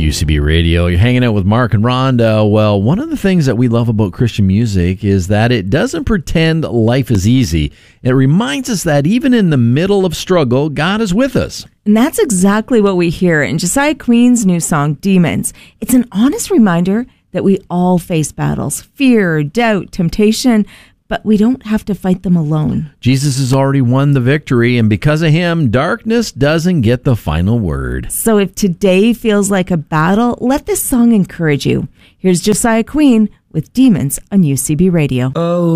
UCB Radio. You're hanging out with Mark and Rhonda. Well, one of the things that we love about Christian music is that it doesn't pretend life is easy. It reminds us that even in the middle of struggle, God is with us. And that's exactly what we hear in Josiah Queen's new song, Demons. It's an honest reminder that we all face battles, fear, doubt, temptation, but we don't have to fight them alone. Jesus has already won the victory, and because of him, darkness doesn't get the final word. So if today feels like a battle, let this song encourage you. Here's Josiah Queen with Demons on UCB Radio. Oh.